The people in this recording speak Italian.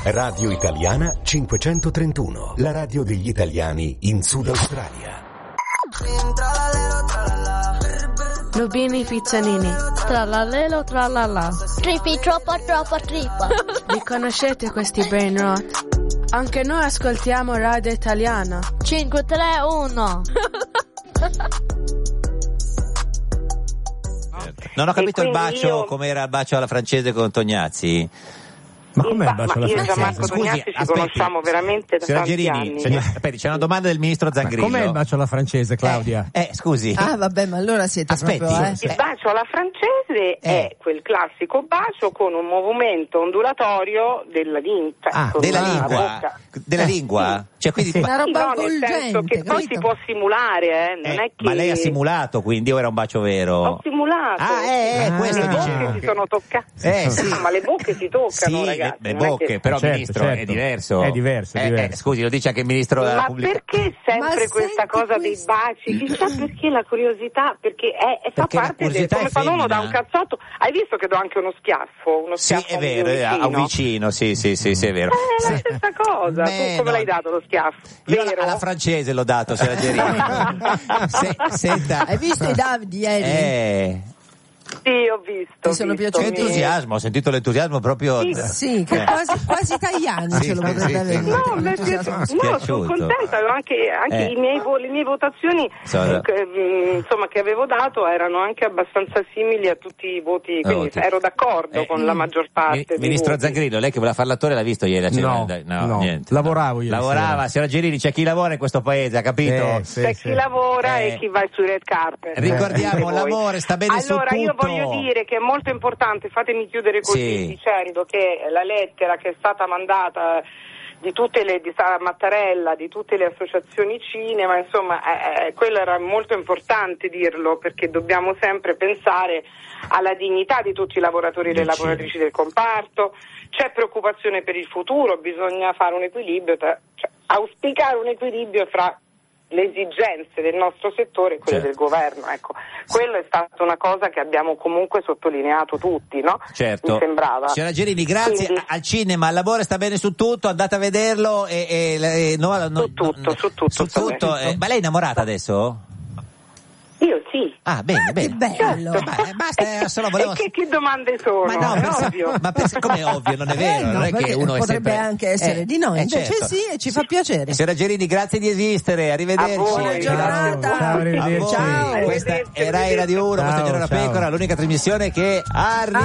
Radio Italiana 531, la radio degli italiani in Sud Australia. Nubini Pizzanini, tralalelo tralala. Trippi troppa trippa. Li conoscete questi brain rot? Anche noi ascoltiamo Radio Italiana. 5, 3, 1. Non ho capito il bacio, com'era il bacio alla francese con Tognazzi. Ma com'è il bacio alla francese? Io e Gianmarco Tognazzi ci conosciamo veramente da tanti anni. Aspetti, c'è una domanda del ministro Zangrillo. Ma com'è il bacio alla francese, Claudia? Scusi. Ah, vabbè, ma allora siete proprio... Il bacio alla francese è quel classico bacio con un movimento ondulatorio della lingua. Della lingua? Cioè, quindi, una roba nel senso che poi si può simulare, non è che... Ma lei ha simulato, quindi, o era un bacio vero? Ho simulato. Questo le dicevo. bocche si sono toccate. Sì. Ma le bocche si toccano, ragazzi. Le bocche, però certo, ministro, certo. è diverso. È diverso. Scusi, lo dice anche il ministro della Ma Pubblica. perché sempre questa cosa dei baci? Chissà perché la curiosità, perché fa parte del, come quando uno dà un cazzotto. Hai visto che do anche uno schiaffo? Sì, è vero, a un vicino, sì, è vero. È la stessa cosa. Tu come l'hai dato lo schiaffo? Io alla francese l'ho dato, signora Gerini. Senta. Hai visto i Davide ieri? Sì, ho visto. Mi sono piaciuti. Che entusiasmo, ho sentito l'entusiasmo proprio. Sì, che quasi italiano ce lo potrebbe avere. No, sono contenta, anche le mie votazioni insomma che avevo dato erano anche abbastanza simili a tutti i voti, quindi ero d'accordo con la maggior parte. Ministro Zangrillo, lei che voleva fare l'attore l'ha visto ieri a cena? No, niente. Lavoravo ieri. Lavorava, signora Gerini, c'è chi lavora in questo paese, ha capito? C'è chi lavora e chi va sui red carpet. Ricordiamo, l'amore sta bene su tutto. Allora io voglio dire che è molto importante, fatemi chiudere così dicendo che la lettera che è stata mandata di Sara Mattarella, di tutte le associazioni cinema, insomma, quello era molto importante dirlo, perché dobbiamo sempre pensare alla dignità di tutti i lavoratori e le lavoratrici del comparto. C'è preoccupazione per il futuro, bisogna fare un equilibrio, auspicare un equilibrio fra le esigenze del nostro settore e quelle del governo, ecco. Quello è stata una cosa che abbiamo comunque sottolineato tutti, no? Certo. Mi sembrava. Signora Gerini, grazie. Quindi, al cinema, al lavoro sta bene su tutto, andate a vederlo su tutto. Ma lei è innamorata adesso? Io sì. Ah, bene. Che bello. Basta, solo volevo... Che domande sono? Ma no, è ovvio. Ma come è ovvio? Non è vero, non è che uno è potrebbe sempre... anche essere di noi, invece certo. sì, e ci fa piacere. Signora Gerini, grazie di esistere, arrivederci. Buona giornata. Ciao, arrivederci. Ciao. Questa è Rai Radio 1, questa è Giorno da Pecora, l'unica trasmissione che arriva.